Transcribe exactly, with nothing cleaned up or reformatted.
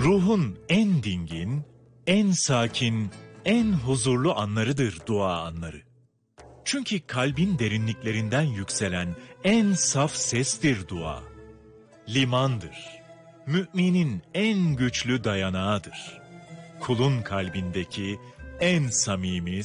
Ruhun en dingin, en sakin, en huzurlu anlarıdır dua anları. Çünkü kalbin derinliklerinden yükselen en saf sestir dua. Limandır. Müminin en güçlü dayanağıdır. Kulun kalbindeki en samimi